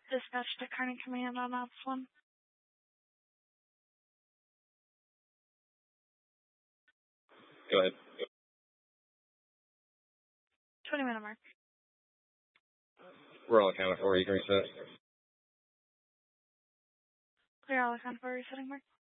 Dispatch to Kearney Command on Ops 1. Go ahead. 20-minute mark. We're all accounted for. You can reset. Clear all accounted for resetting mark.